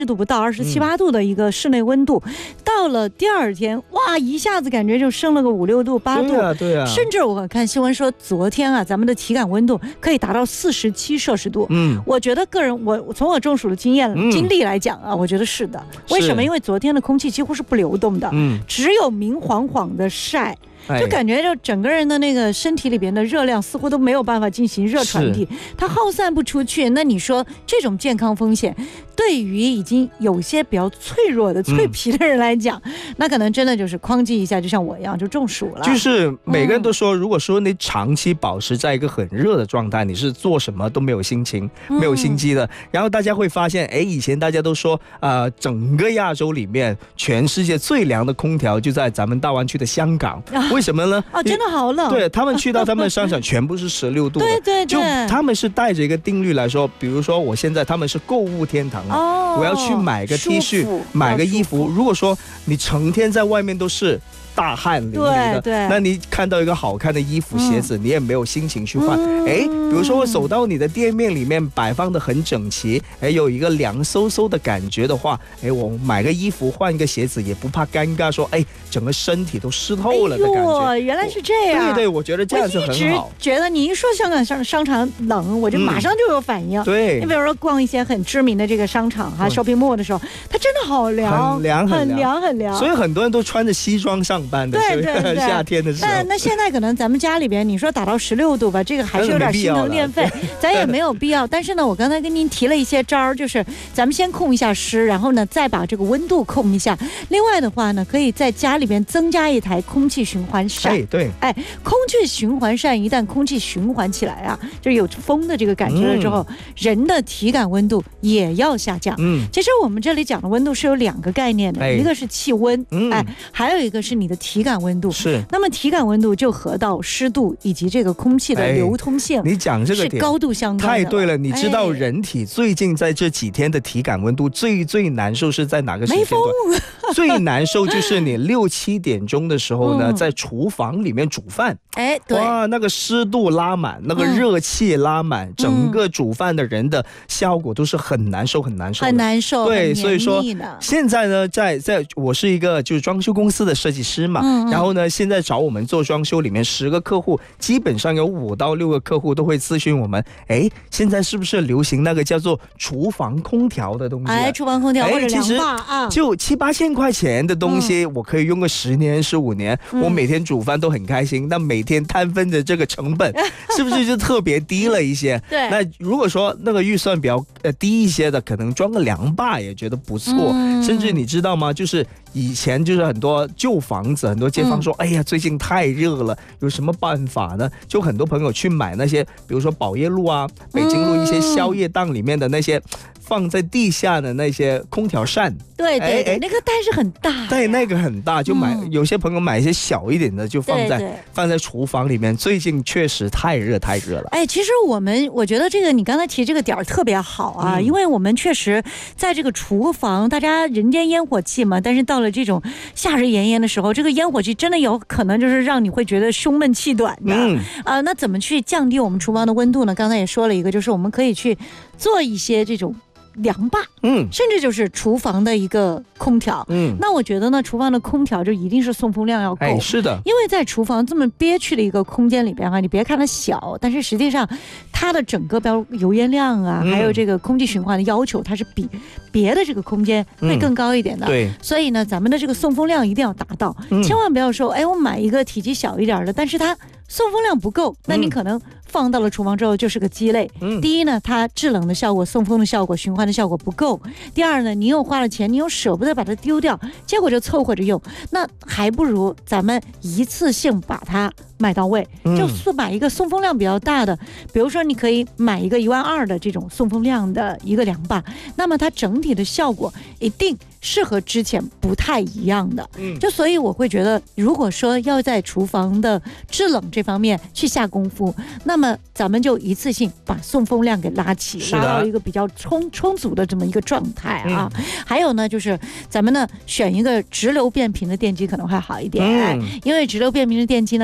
度不到27、8度的一个室内温度，到了第二天，哇，一下子感觉就升了个5、6度、8度， 对啊， 甚至我看新闻说，昨天啊，咱们的体感温度可以达到47摄氏度。我觉得个人，我从我中暑的经历来讲啊，我觉得是的。为什么？因为昨天的空气几乎是不流动的，只有明晃晃的晒。就感觉就整个人的那个身体里边的热量似乎都没有办法进行热传递，它耗散不出去。那你说这种健康风险对于已经有些比较脆弱的脆皮的人来讲，那可能真的就是哐叽一下就像我一样就中暑了。 就是每个人都说，如果说你长期保持在一个很热的状态，你是做什么都没有心情没有心机的。然后大家会发现，以前大家都说整个亚洲里面全世界最凉的空调就在咱们大湾区的香港。为什么呢？ 真的好冷。 对，他们去到他们的商场全部是16度的。对，就他们是带着一个定律来说，比如说我现在他们是购物天堂，我要去买个 T 恤买个衣服，如果说你成天在外面都是大汗淋漓的，那你看到一个好看的衣服鞋子，你也没有心情去换。比如说我走到你的店面里面摆放的很整齐，有一个凉飕飕的感觉的话，我买个衣服换一个鞋子也不怕尴尬说整个身体都湿透了的感觉。 原来是这样。 对，我觉得这样是很好。 我一直觉得你一说香港商场冷，我就马上就有反应。 对， 你比如说逛一些很知名的这个商场shopping mall 的时候，它真的好凉，很凉。 所以很多人都穿着西装上班的。对，夏天的时候。 那现在可能咱们家里边，你说打到16度吧，这个还是有点心疼电费，咱也没有必要。但是呢，我刚才跟您提了一些招，就是咱们先控一下湿，然后呢再把这个温度控一下。另外的话呢，可以在家里边增加一台空气循环扇。 对， 空气循环扇一旦空气循环起来啊，就有风的这个感觉了之后，人的体感温度也要下降。其实我们这里讲的温度是有2个概念的，一个是气温，还有一个是你的体感温度。 是。 那么体感温度就和到湿度以及这个空气的流通性， 你讲这个点是高度相关的。 太对了，你知道人体最近在这几天的体感温度最难受是在哪个时间段？最难受就是你6、7点钟的时候呢，在厨房里面煮饭。 对， 哇，那个湿度拉满，那个热气拉满，整个煮饭的人的效果都是很难受。对，所以说现在呢，在我是一个就是装修公司的设计师嘛，然后呢，现在找我们做装修里面10个客户，基本上有5到6个客户都会咨询我们，现在是不是流行那个叫做厨房空调的东西？ 厨房空调或者凉霸就7、8千块钱的东西，我可以用个10年、15年，我每天煮饭都很开心。那每天摊分的这个成本，是不是就特别低了一些？ 对。 那如果说那个预算比较低一些的，可能装个凉霸也觉得不错。甚至你知道吗？就是以前就是很多旧房子，很多街坊说，最近太热了，有什么办法呢？就很多朋友去买那些，比如说宝业路啊、北京路一些宵夜档里面的那些放在地下的那些空调扇。 对，那个袋是很大。 对，那个很大，就买有些朋友买一些小一点的，就放在厨房里面。最近确实太热了。 其实我觉得这个你刚才提这个点特别好啊，因为我们确实在这个厨房，大家人间烟火气嘛，但是到了这种夏日炎炎的时候，这个烟火气真的有可能就是让你会觉得胸闷气短的。那怎么去降低我们厨房的温度呢？刚才也说了一个，就是我们可以去做一些这种凉霸，甚至就是厨房的一个空调。那我觉得呢，厨房的空调就一定是送风量要够。 是的， 因为在厨房这么憋屈的一个空间里边你别看它小，但是实际上它的整个油烟量啊，还有这个空气循环的要求，它是比别的这个空间会更高一点的。 对， 所以呢，咱们的这个送风量一定要达到，千万不要说，我买一个体积小一点的，但是它送风量不够，那你可能放到了厨房之后就是个鸡肋。第一呢，它制冷的效果、送风的效果、循环的效果不够；第二呢，你又花了钱，你又舍不得把它丢掉，结果就凑合着用，那还不如咱们一次性把它买到位，就买一个送风量比较大的，比如说你可以买一个12000的这种送风量的一个凉霸，那么它整体的效果一定是和之前不太一样的。就所以我会觉得，如果说要在厨房的制冷这方面去下功夫，那么咱们就一次性把送风量给拉起，拉到一个比较充足的这么一个状态啊。还有呢，就是咱们呢选一个直流变频的电机可能会好一点，因为直流变频的电机呢，可能对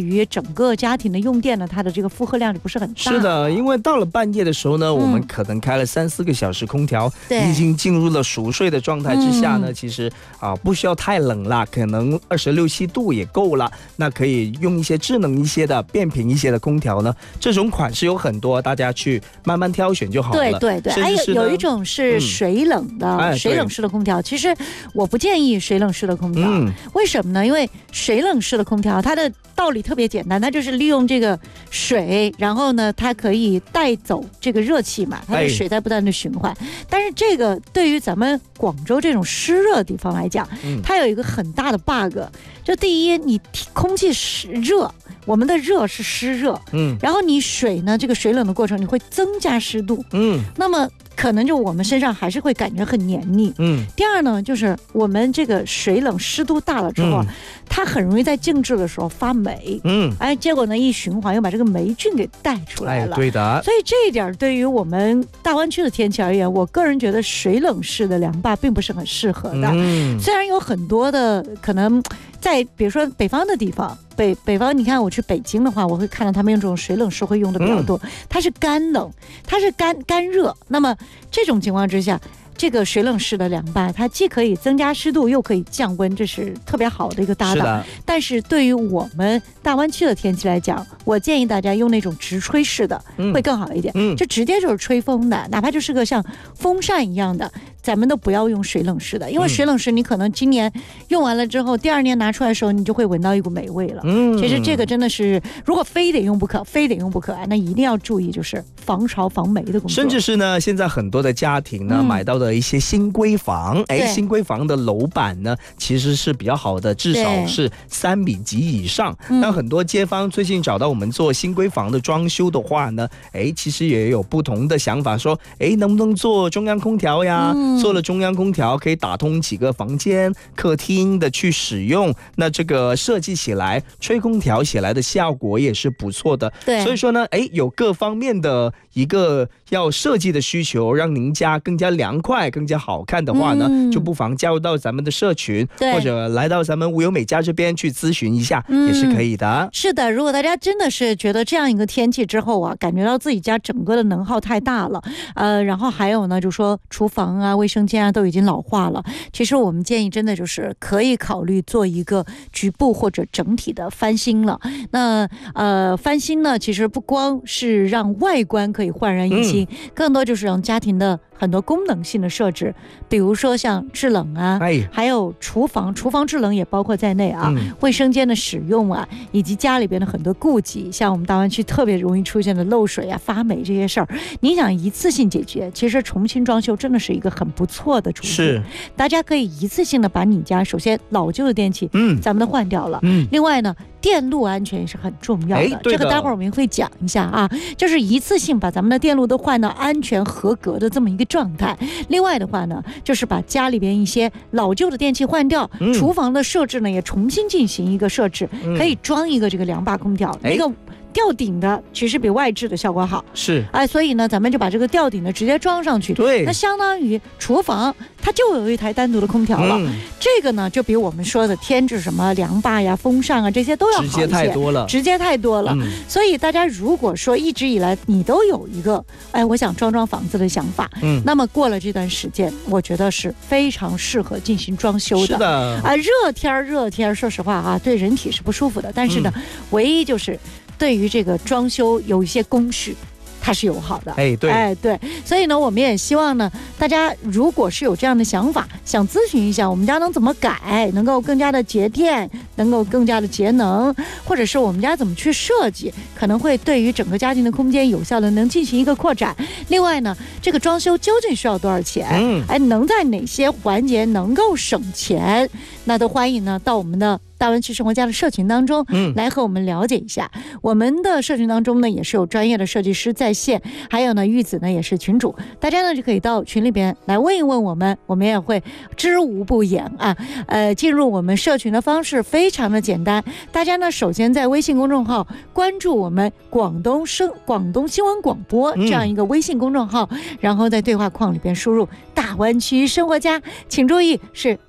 于整个家庭的用电呢，它的这个负荷量就不是很大。 是的，因为到了半夜的时候呢，我们可能开了3-4个小时空调，已经进入了熟睡的状态之下呢，其实不需要太冷啦，可能26-27度也够了。那可以用一些智能一些的、变频一些的空调呢，这种款式有很多，大家去慢慢挑选就好了。 对，还有一种是水冷的，水冷式的空调。其实我不建议水冷式的空调，为什么呢？因为水冷式的空调它的道理特别简单，它就是利用这个水，然后呢，它可以带走这个热气嘛，它的水在不断的循环。但是这个对于咱们广州这种湿热的地方来讲，它有一个很大的 bug， 就第一，你空气热，我们的热是湿热，然后你水呢，这个水冷的过程你会增加湿度，那么可能就我们身上还是会感觉很黏腻。第二呢，就是我们这个水冷湿度大了之后，它很容易在静置的时候发霉，结果呢一循环又把这个霉菌给带出来了。 对的。 所以这一点对于我们大湾区的天气而言，我个人觉得水冷式的凉坝并不是很适合的。虽然有很多的可能在比如说北方的地方，北方你看我去北京的话，我会看到他们用这种水冷式会用的比较多，它是干冷，它是干热。那么这种情况之下，这个水冷式的凉拌，它既可以增加湿度，又可以降温，这是特别好的一个搭档。但是对于我们大湾区的天气来讲，我建议大家用那种直吹式的，会更好一点。就直接就是吹风的，哪怕就是个像风扇一样的，咱们都不要用水冷式的，因为水冷式你可能今年用完了之后，第二年拿出来的时候，你就会闻到一股霉味了。其实这个真的是，如果非得用不可，那一定要注意就是防潮防霉的工作。 甚至是呢，现在很多的家庭呢，买到的一些新闺房，新闺房的楼板呢，其实是比较好的，至少是3米级以上。那很多街坊最近找到我们做新闺房的装修的话呢，其实也有不同的想法，说能不能做中央空调呀？做了中央空调可以打通几个房间、客厅的去使用，那这个设计起来，吹空调起来的效果也是不错的。所以说呢，有各方面的一个要设计的需求，让您家更加凉快、更加好看的话呢，就不妨加入到咱们的社群，或者来到咱们无忧美家这边去咨询一下，也是可以的。 是的，如果大家真的是觉得这样一个天气之后啊，感觉到自己家整个的能耗太大了，然后还有呢，就说厨房啊、卫生间啊都已经老化了，其实我们建议真的就是可以考虑做一个局部或者整体的翻新了。那翻新呢，其实不光是让外观可以焕然一新，更多就是让家庭的很多功能性的设置，比如说像制冷啊，还有厨房制冷也包括在内啊，卫生间的使用啊，以及家里边的很多顾忌，像我们大湾区特别容易出现的漏水啊、发霉这些事儿，你想一次性解决，其实重新装修真的是一个很不错的主意。是，大家可以一次性的把你家首先老旧的电器，咱们都换掉了，另外呢，电路安全也是很重要的，这个待会儿我们会讲一下啊，就是一次性把咱们的电路都换到安全合格的这么一个状态。另外的话呢，就是把家里边一些老旧的电器换掉，厨房的设置呢也重新进行一个设置，可以装一个这个凉坝空调，那个吊顶的其实比外置的效果好， 是， 所以呢，咱们就把这个吊顶的直接装上去，对，那相当于厨房它就有一台单独的空调了，这个呢就比我们说的添置什么凉坝呀、风扇啊这些都要好一些，直接太多了，所以大家如果说一直以来你都有一个我想装房子的想法，那么过了这段时间，我觉得是非常适合进行装修的。是的，热天说实话啊，对人体是不舒服的，但是呢，唯一就是对于这个装修有一些工序，它是友好的。对，所以呢，我们也希望呢，大家如果是有这样的想法，想咨询一下我们家能怎么改，能够更加的节电，能够更加的节能，或者是我们家怎么去设计，可能会对于整个家庭的空间有效的能进行一个扩展。另外呢，这个装修究竟需要多少钱？能在哪些环节能够省钱？那都欢迎呢到我们的大湾区生活家的社群当中，来和我们了解一下。我们的社群当中呢，也是有专业的设计师在线，还有呢，玉子呢也是群主，大家呢就可以到群里边来问一问我们也会知无不言啊。进入我们社群的方式非常的简单，大家呢首先在微信公众号关注我们广东新闻广播这样一个微信公众号，然后在对话框里边输入大湾区生活家，请注意是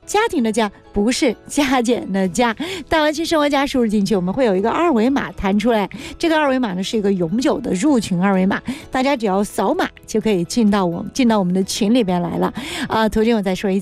家庭的家，不是加减的加。大湾区生活家输入进去，我们会有一个二维码弹出来，这个二维码呢是一个永久的入群二维码，大家只要扫码就可以进到我们的群里边来了。途径我再说一次。